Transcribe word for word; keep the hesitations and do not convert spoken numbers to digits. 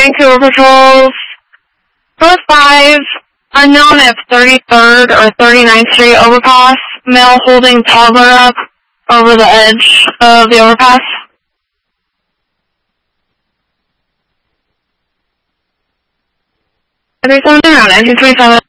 Vancouver patrols. four five, unknown at thirty-third or thirty-ninth Street overpass. Male holding toddler up over the edge of the overpass. thirty-seven around, engine twenty-seven.